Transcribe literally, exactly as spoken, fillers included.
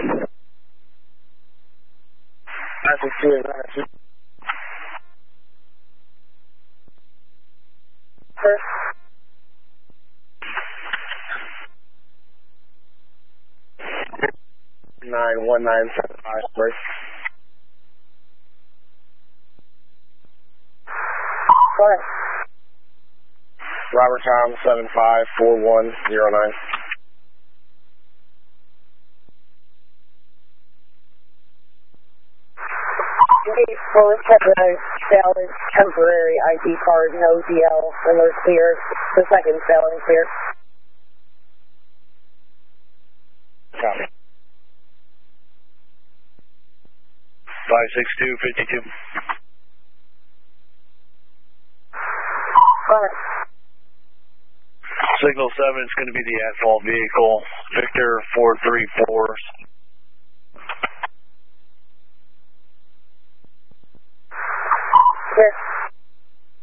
nine six two eight nine two. First. nine one nine seven five, break. Go ahead. Robert Tom seven five four one zero nine. Engage forward temporary valid temporary I D card, no D L, alert clear. The second failing clear. Copy. five six two five two. Go ahead. Signal seven is going to be the at-fault vehicle. Victor four three four. Clear.